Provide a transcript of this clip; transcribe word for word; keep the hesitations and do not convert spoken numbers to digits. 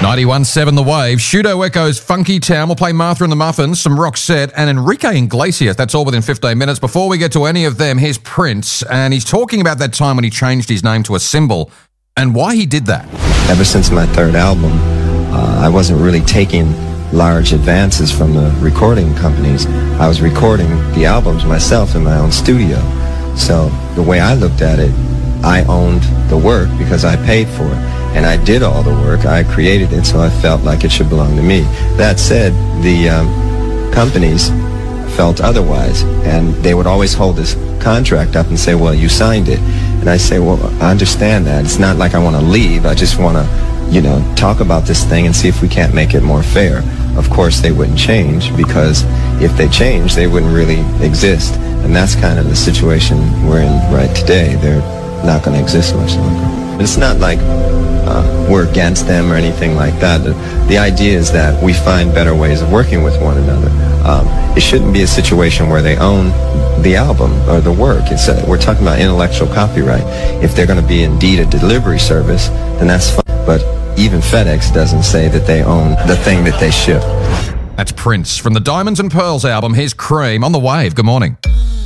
ninety-one point seven The Wave. Shudo Echoes Funky Town. We'll play Martha and the Muffins, some Roxette, and Enrique Iglesias. That's all within fifteen minutes. Before we get to any of them, here's Prince, and he's talking about that time when he changed his name to a symbol and why he did that. Ever since my third album, uh, I wasn't really taking large advances from the recording companies. I was recording the albums myself in my own studio. So the way I looked at it, I owned the work because I paid for it. And I did all the work. I created it, so I felt like it should belong to me. That said, the um, companies felt otherwise, and they would always hold this contract up and say, well, you signed it. And I say, well, I understand that. It's not like I want to leave. I just want to, you know, talk about this thing and see if we can't make it more fair. Of course, they wouldn't change, because if they changed, they wouldn't really exist. And that's kind of the situation we're in right today. They're not going to exist much longer. But it's not like uh, we're against them or anything like that. The, the idea is that we find better ways of working with one another. Um, it shouldn't be a situation where they own the album or the work. It's a, we're talking about intellectual copyright. If they're going to be indeed a delivery service, then that's fine. But even FedEx doesn't say that they own the thing that they ship. That's Prince from the Diamonds and Pearls album. Here's Cream on The Wave. Good morning.